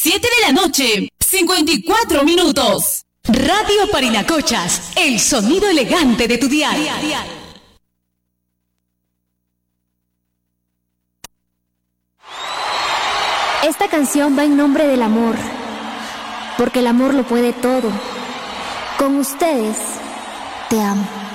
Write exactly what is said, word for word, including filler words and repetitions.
siete de la noche, cincuenta y cuatro minutos. Radio Parinacochas, el sonido elegante de tu dial. Esta canción va en nombre del amor, porque el amor lo puede todo. Con ustedes, te amo.